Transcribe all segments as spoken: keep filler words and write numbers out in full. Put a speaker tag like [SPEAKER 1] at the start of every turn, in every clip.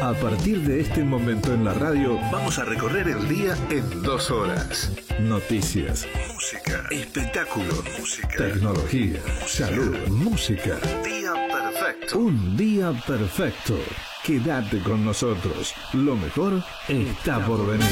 [SPEAKER 1] A partir de este momento en la radio, vamos a recorrer el día en dos horas. Noticias, música, espectáculo, música, tecnología, salud, música. Un día perfecto. Un día perfecto. Quédate con nosotros. Lo mejor está por venir.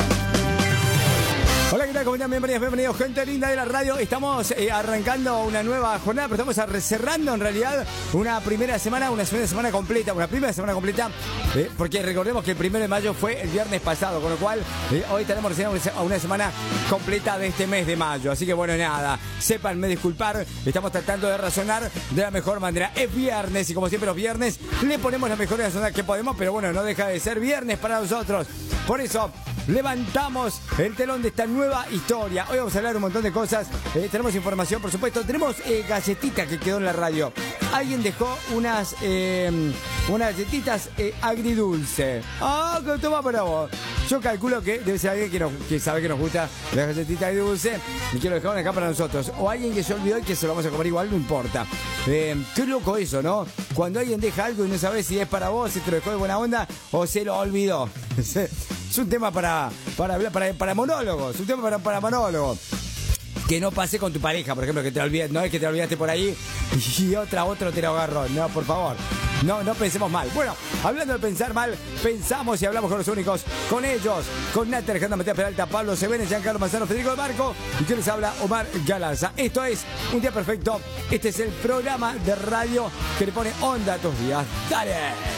[SPEAKER 2] Hola, ¿qué tal? ¿Cómo están? Bienvenidos, bienvenidos, gente linda de la radio. Estamos eh, arrancando una nueva jornada, pero estamos cerrando en realidad una primera semana, una segunda semana completa, una primera semana completa, eh, porque recordemos que el primero de mayo fue el viernes pasado, con lo cual eh, hoy tenemos recién una semana completa de este mes de mayo. Así que bueno, nada, sépanme disculpar, estamos tratando de razonar de la mejor manera. Es viernes y como siempre los viernes le ponemos la mejor razón que podemos, pero bueno, no deja de ser viernes para nosotros. Por eso levantamos el telón de esta nueva historia. Hoy vamos a hablar un montón de cosas. Eh, tenemos información, por supuesto. Tenemos eh, galletita que quedó en la radio. Alguien dejó unas eh, unas galletitas eh, agridulce. Ah, que toma para vos. Yo calculo que debe ser alguien que, nos, que sabe que nos gusta la galletita agridulce y que lo dejaron acá para nosotros. O alguien que se olvidó y que se lo vamos a comer igual, no importa. Eh, qué loco eso, ¿no? Cuando alguien deja algo y no sabe si es para vos, si te lo dejó de buena onda o se lo olvidó. Es un tema para para hablar para, para monólogos, un tema para, para monólogos. Que no pase con tu pareja, por ejemplo, que te olvides, no es que te olvidaste por ahí y otra, otro te lo agarró. No, por favor. No, no pensemos mal. Bueno, hablando de pensar mal, pensamos y hablamos con los únicos, con ellos, con Nati, Alejandra Matías Peralta, Pablo Sevene, Giancarlo Manzano, Federico del Barco y que les habla Omar Galarza. Esto es Un Día Perfecto. Este es el programa de radio que le pone onda a tus días. ¡Dale!